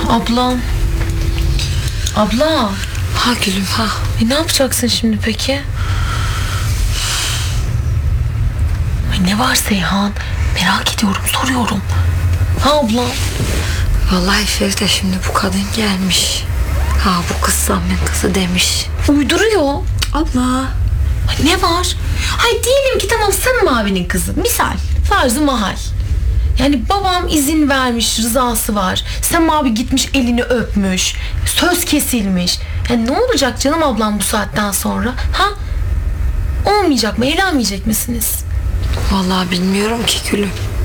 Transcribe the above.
Ablam. Abla. Ha gülüm ha. Ne yapacaksın şimdi peki? Ay ne var Seyhan? Merak ediyorum, soruyorum. Ha abla? Vallahi Feride şimdi bu kadın gelmiş. Ha bu kız Zammin kızı demiş. Uyduruyor. Abla. Ay ne var? Hay diyelim ki tamam Samim abinin kızı. Misal. Farzı mahal. Yani babam izin vermiş, rızası var. Samim abi gitmiş elini öpmüş. Söz kesilmiş. Yani ne olacak canım ablam bu saatten sonra? Ha? Olmayacak mı? Evlenmeyecek misiniz? Vallahi bilmiyorum ki gülüm.